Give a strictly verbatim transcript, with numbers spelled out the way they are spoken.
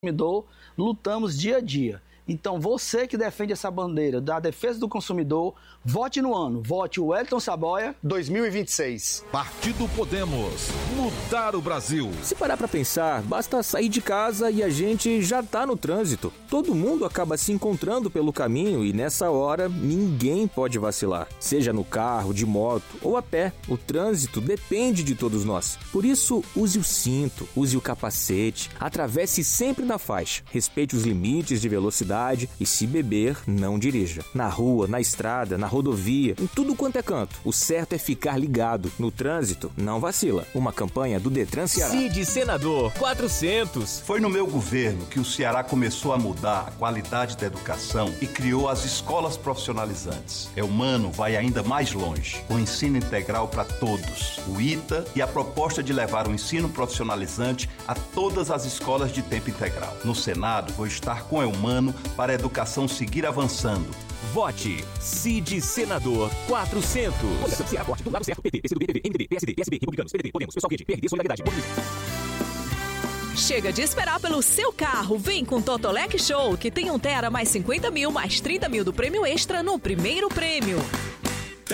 consumidor, lutamos dia a dia. Então, você que defende essa bandeira da defesa do consumidor, vote no ano. Vote o Wellington Saboia dois mil e vinte e seis. Partido Podemos. Mudar o Brasil. Se parar pra pensar, basta sair de casa e a gente já tá no trânsito. Todo mundo acaba se encontrando pelo caminho e nessa hora ninguém pode vacilar. Seja no carro, de moto ou a pé, o trânsito depende de todos nós. Por isso, use o cinto, use o capacete, atravesse sempre na faixa, respeite os limites de velocidade e se beber, não dirija. Na rua, na estrada, na rodovia, em tudo quanto é canto. O certo é ficar ligado. No trânsito, não vacila. Uma campanha do Detran Ceará. Cid Senador quatrocentos. Foi no meu governo que o Ceará começou a mudar a qualidade da educação e criou as escolas profissionalizantes. Eumano vai ainda mais longe, com ensino integral para todos. O I T A e a proposta de levar o ensino profissionalizante a todas as escolas de tempo integral. No Senado, vou estar com Eumano para a educação seguir avançando. Vote Cid Senador quatrocentos. Ceará Forte, do lado certo, P T, P C do B, P V, M D B, P S D, P S B, Republicanos, P D T, Podemos, Pessoal Quente, P R D, Solidariedade. Chega de esperar pelo seu carro. Vem com Totolec Show, que tem um Tera mais cinquenta mil, mais trinta mil do prêmio extra no primeiro prêmio.